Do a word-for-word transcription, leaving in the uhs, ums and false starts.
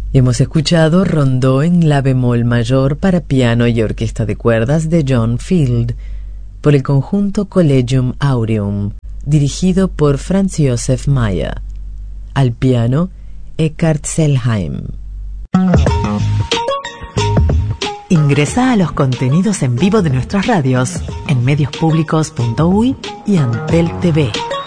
Hemos escuchado Rondó en la bemol mayor para piano y orquesta de cuerdas de John Field, por el conjunto Collegium Aureum, dirigido por Franz Josef Mayer. Al piano, Eckhard Selheim. Ingresa a los contenidos en vivo de nuestras radios en medios públicos punto uy y Antel T V.